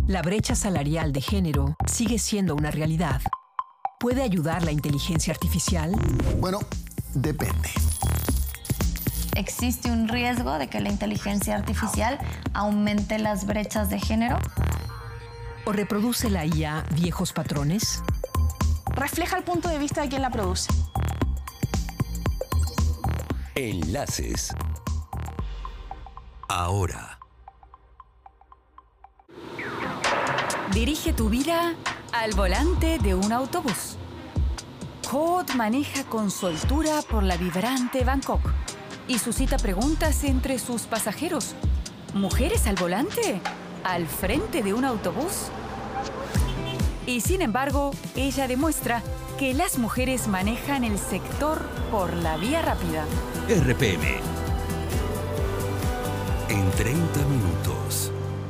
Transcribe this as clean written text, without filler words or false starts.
La brecha salarial de género sigue siendo una realidad. ¿Puede ayudar la inteligencia artificial? Bueno, depende. ¿Existe un riesgo de que la inteligencia artificial aumente las brechas de género? ¿O reproduce la IA viejos patrones? Refleja el punto de vista de quien la produce. Enlaces. Ahora. Dirige tu vida al volante de un autobús. Code maneja con soltura por la vibrante Bangkok y suscita preguntas entre sus pasajeros. ¿Mujeres al volante? ¿Al frente de un autobús? Y sin embargo, ella demuestra que las mujeres manejan el sector por la vía rápida. RPM. En 30 minutos.